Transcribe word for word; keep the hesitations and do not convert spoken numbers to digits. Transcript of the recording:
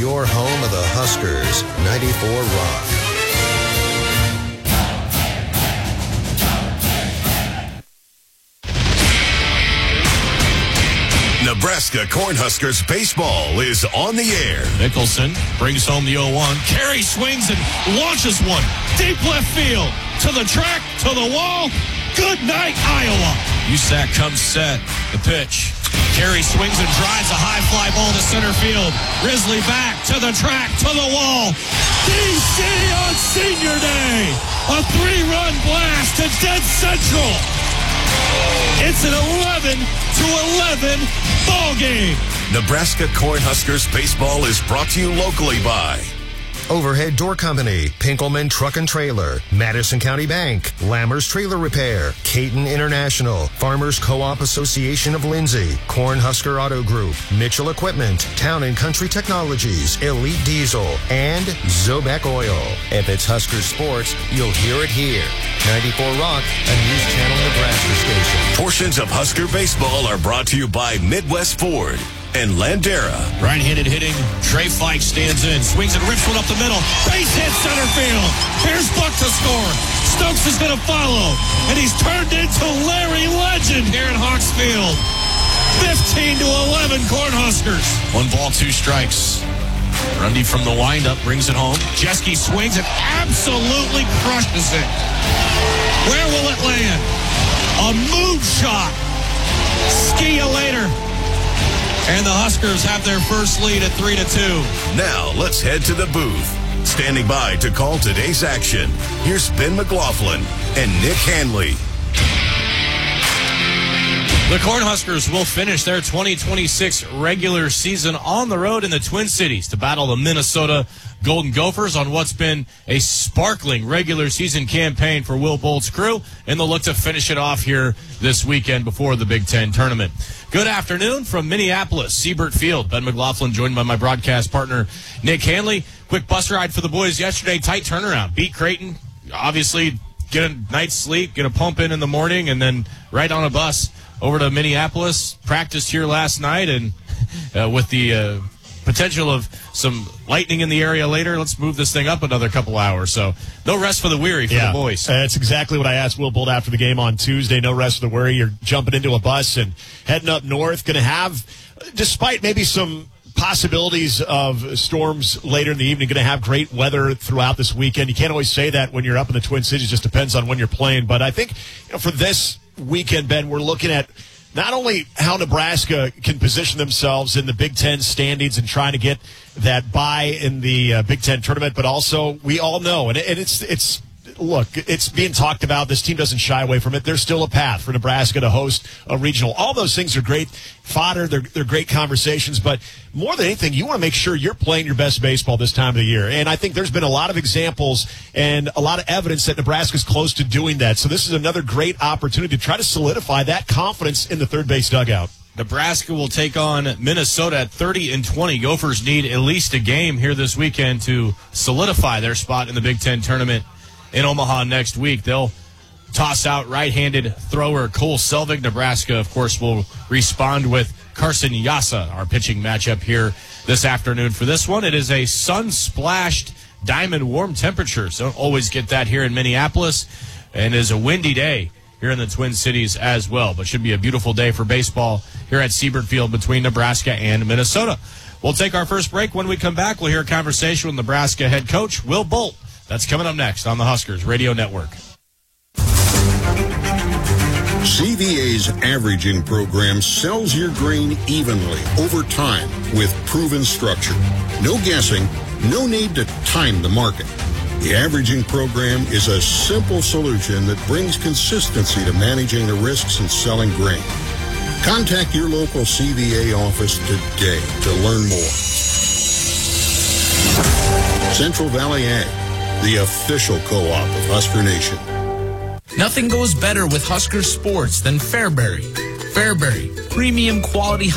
your home of the Huskers, ninety-four Rock. Nebraska Cornhuskers baseball is on the air. Nicholson brings home the oh one. Carey swings and launches one. Deep left field. To the track, to the wall. Good night, Iowa. U S A C comes set. The pitch. Carey swings and drives a high fly ball to center field. Risley back to the track, to the wall. D C on senior day. A three-run blast to dead central. It's an eleven to eleven ball game. Nebraska Cornhuskers baseball is brought to you locally by Overhead Door Company, Pinkelman Truck and Trailer, Madison County Bank, Lammers Trailer Repair, Caton International, Farmers Co-op Association of Lindsay, Cornhusker Auto Group, Mitchell Equipment, Town and Country Technologies, Elite Diesel, and Zobek Oil. If it's Husker sports, you'll hear it here. ninety-four Rock, a News Channel Nebraska station. Portions of Husker baseball are brought to you by Midwest Ford and Landera. Right-handed hitting. Trey Fike stands in, swings and rips one up the middle. Base hit center field. Here's Buck to score. Stokes is going to follow, and he's turned into Larry Legend here in Hawksfield. fifteen to eleven Cornhuskers. One ball, two strikes. Grundy from the windup brings it home. Jeske swings and absolutely crushes it. Where will it land? A moon shot. Ski you later. And the Huskers have their first lead at three to two. Now let's head to the booth. Standing by to call today's action, here's Ben McLaughlin and Nick Hanley. The Cornhuskers will finish their twenty twenty-six regular season on the road in the Twin Cities to battle the Minnesota Golden Gophers on what's been a sparkling regular season campaign for Will Bolt's crew, and they'll look to finish it off here this weekend before the Big Ten tournament. Good afternoon from Minneapolis, Siebert Field. Ben McLaughlin joined by my broadcast partner, Nick Hanley. Quick bus ride for the boys yesterday. Tight turnaround. Beat Creighton. Obviously, get a night's sleep, get a pump in in the morning, and then right on a bus over to Minneapolis. Practiced here last night, and uh, with the uh, potential of some lightning in the area later, let's move this thing up another couple hours. So no rest for the weary for yeah, the boys. That's exactly what I asked Will Bolt after the game on Tuesday. No rest for the weary. You're jumping into a bus and heading up north. Going to have, despite maybe some possibilities of storms later in the evening, going to have great weather throughout this weekend. You can't always say that when you're up in the Twin Cities. It just depends on when you're playing. But I think, you know, for this weekend, Ben, we're looking at not only how Nebraska can position themselves in the Big Ten standings and trying to get that bye in the uh, Big Ten tournament, but also we all know, and, and it's it's look, it's being talked about. This team doesn't shy away from it. There's still a path for Nebraska to host a regional. All those things are great fodder. They're, they're great conversations. But more than anything, you want to make sure you're playing your best baseball this time of the year. And I think there's been a lot of examples and a lot of evidence that Nebraska's close to doing that. So this is another great opportunity to try to solidify that confidence in the third base dugout. Nebraska will take on Minnesota at thirty and twenty. Gophers need at least a game here this weekend to solidify their spot in the Big Ten tournament in Omaha next week. They'll toss out right-handed thrower Cole Selvig. Nebraska, of course, will respond with Carson Yassa, our pitching matchup here this afternoon. For this one, it is a sun-splashed diamond warm temperature. So don't always get that here in Minneapolis. And it is a windy day here in the Twin Cities as well. But should be a beautiful day for baseball here at Siebert Field between Nebraska and Minnesota. We'll take our first break. When we come back, we'll hear a conversation with Nebraska head coach Will Bolt. That's coming up next on the Huskers Radio Network. C V A's averaging program sells your grain evenly over time with proven structure. No guessing, no need to time the market. The averaging program is a simple solution that brings consistency to managing the risks in selling grain. Contact your local C V A office today to learn more. Central Valley Ag, the official co-op of Husker Nation. Nothing goes better with Husker sports than Fairbury. Fairbury, premium quality